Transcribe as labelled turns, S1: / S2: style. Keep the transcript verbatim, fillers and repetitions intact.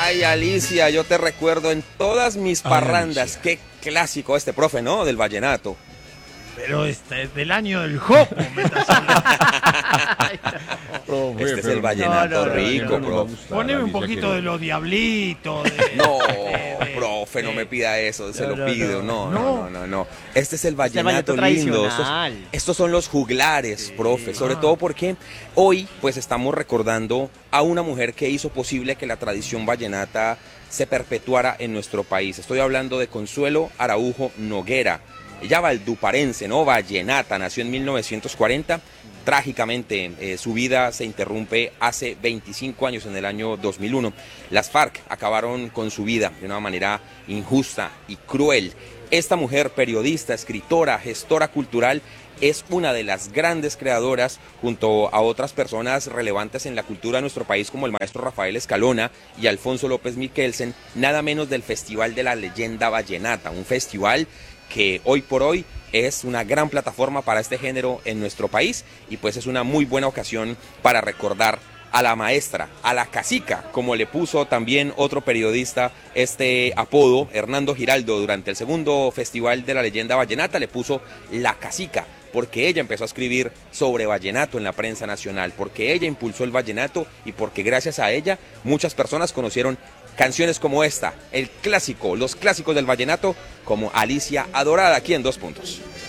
S1: Ay, Alicia, yo te recuerdo en todas mis
S2: Ay,
S1: parrandas.
S2: Alicia.
S1: Qué clásico este profe, ¿no? Del vallenato.
S2: Pero este es del año del Jopo, me estás hablando. Ay, no.
S3: Profe,
S1: Este es
S3: pero
S1: el vallenato
S2: no, no, no,
S1: rico,
S2: no, no,
S1: profe.
S2: Poneme un poquito de los diablitos. De,
S1: No,
S2: de- de-
S1: profe, no
S2: de-
S1: me pida eso, se
S2: No,
S1: lo
S2: no,
S1: pido.
S2: no.
S1: No, no, no, no, no. Este es el
S4: Este es el
S1: vallenato
S4: vallenato
S1: lindo. Estos,
S4: tradicional.
S1: estos son los juglares, profe. Sobre
S2: Ah.
S1: todo porque hoy, pues, estamos recordando a una mujer que hizo posible que la tradición vallenata se perpetuara en nuestro país. Estoy hablando de Consuelo Araujo Noguera. Ella valduparense, ¿no? Vallenata, nació en mil novecientos cuarenta. Trágicamente, eh, su vida se interrumpe hace veinticinco años, en el año dos mil uno. Las FARC acabaron con su vida de una manera injusta y cruel. Esta mujer, periodista, escritora, gestora cultural, es una de las grandes creadoras, junto a otras personas relevantes en la cultura de nuestro país, como el maestro Rafael Escalona y Alfonso López Miquelsen, nada menos del Festival de la Leyenda Vallenata, un festival que hoy por hoy es una gran plataforma para este género en nuestro país, y pues es una muy buena ocasión para recordar a la maestra, a la cacica, como le puso también otro periodista este apodo, Hernando Giraldo, durante el segundo Festival de la Leyenda Vallenata, le puso la cacica, porque ella empezó a escribir sobre vallenato en la prensa nacional, porque ella impulsó el vallenato y porque gracias a ella muchas personas conocieron canciones como esta, el clásico, los clásicos del vallenato, como Alicia Adorada, aquí en Dos Puntos.